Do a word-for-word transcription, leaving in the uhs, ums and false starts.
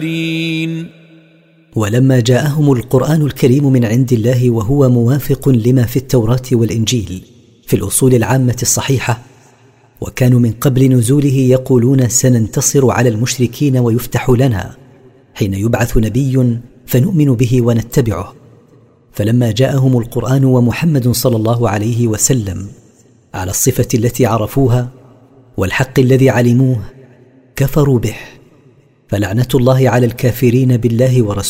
ولما جاءهم القرآن الكريم من عند الله وهو موافق لما في التوراة والإنجيل في الأصول العامة الصحيحة، وكانوا من قبل نزوله يقولون سننتصر على المشركين ويفتح لنا، حين يبعث نبي فنؤمن به ونتبعه. فلما جاءهم القرآن ومحمد صلى الله عليه وسلم على الصفة التي عرفوها والحق الذي علموه كفروا به، فلعنة الله على الكافرين بالله ورسوله.